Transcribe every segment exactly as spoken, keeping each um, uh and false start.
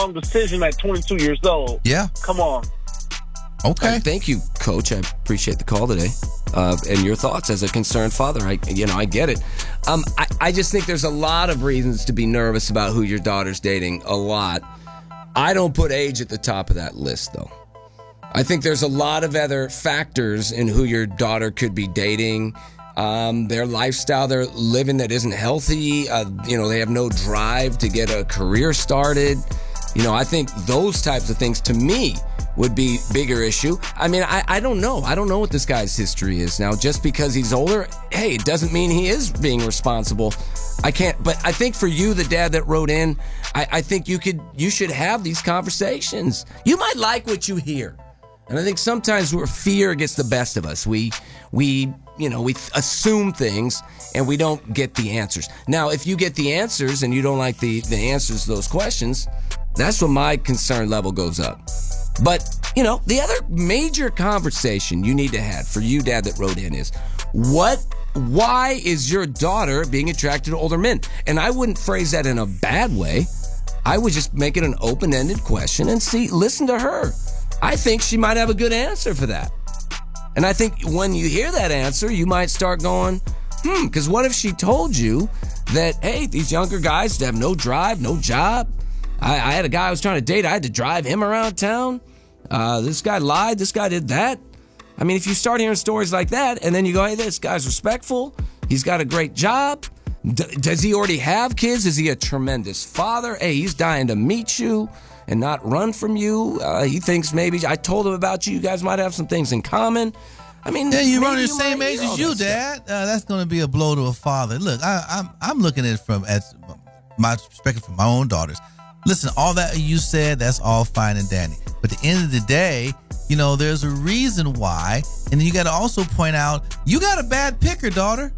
wrong decision at twenty-two years old. Yeah. Come on. Okay. Uh, thank you, Coach. I appreciate the call today uh, and your thoughts as a concerned father. I, you know, I get it. Um, I, I just think there's a lot of reasons to be nervous about who your daughter's dating. A lot. I don't put age at the top of that list, though. I think there's a lot of other factors in who your daughter could be dating. Um, their lifestyle they're living that isn't healthy. Uh, you know, they have no drive to get a career started. You know, I think those types of things, to me, would be bigger issue. I mean, I, I don't know. I don't know what this guy's history is. Now, just because he's older, hey, it doesn't mean he is being responsible. I can't, but I think for you, the dad that wrote in, I, I think you could, you should have these conversations. You might like what you hear. And I think sometimes where fear gets the best of us, we, we, you know, we assume things and we don't get the answers. Now, if you get the answers and you don't like the, the answers to those questions, that's when my concern level goes up. But, you know, the other major conversation you need to have for you, dad, that wrote in is, what, why is your daughter being attracted to older men? And I wouldn't phrase that in a bad way. I would just make it an open-ended question and see, listen to her. I think she might have a good answer for that. And I think when you hear that answer, you might start going, hmm, because what if she told you that, hey, these younger guys have no drive, no job. I, I had a guy I was trying to date. I had to drive him around town. Uh, this guy lied. This guy did that. I mean, if you start hearing stories like that, and then you go, hey, this guy's respectful. He's got a great job. D- does he already have kids? Is he a tremendous father? Hey, he's dying to meet you and not run from you. Uh, he thinks maybe I told him about you. You guys might have some things in common. I mean, yeah, you run the you same age as you, Dad. Uh, that's going to be a blow to a father. Look, I, I'm I'm looking at it from as my perspective from my own daughters. Listen, all that you said, that's all fine and dandy. But at the end of the day, you know, there's a reason why. And then you got to also point out, you got a bad picker, daughter.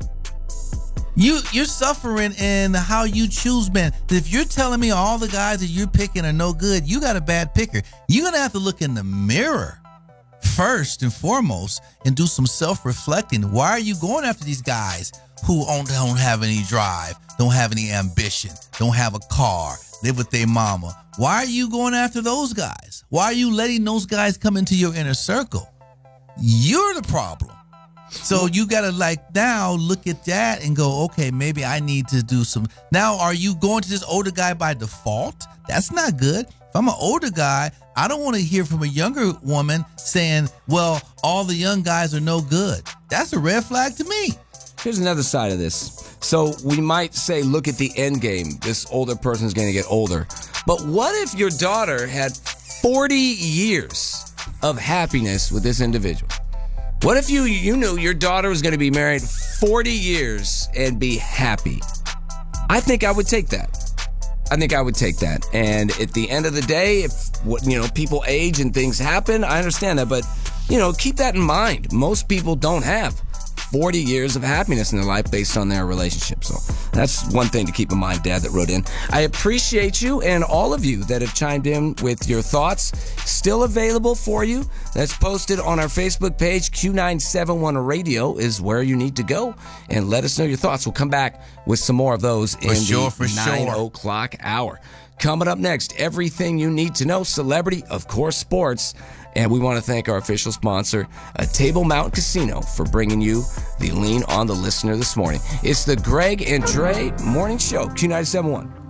You, you're suffering in how you choose men. If you're telling me all the guys that you're picking are no good, you got a bad picker. You're going to have to look in the mirror first and foremost and do some self-reflecting. Why are you going after these guys who don't, don't have any drive, don't have any ambition, don't have a car, live with their mama? Why are you going after those guys? Why are you letting those guys come into your inner circle? You're the problem. So you got to like now look at that and go, okay, maybe I need to do some. Now, are you going to this older guy by default? That's not good. If I'm an older guy, I don't want to hear from a younger woman saying, well, all the young guys are no good. That's a red flag to me. Here's another side of this. So we might say, look at the end game. This older person is going to get older. But what if your daughter had forty years of happiness with this individual? What if you you knew your daughter was going to be married forty years and be happy? I think I would take that. I think I would take that. And at the end of the day, if what you know, people age and things happen, I understand that. But, you know, keep that in mind. Most people don't have forty years of happiness in their life based on their relationship. So that's one thing to keep in mind, Dad, that wrote in. I appreciate you and all of you that have chimed in with your thoughts. Still available for you. That's posted on our Facebook page. Q nine seventy-one Radio is where you need to go. And let us know your thoughts. We'll come back with some more of those for in sure, the for nine sure. o'clock hour. Coming up next, everything you need to know. Celebrity, of course, sports. And we want to thank our official sponsor, uh, Table Mountain Casino, for bringing you the Lean on the Listener this morning. It's the Greg and Dre Morning Show, Q nine seventy-one.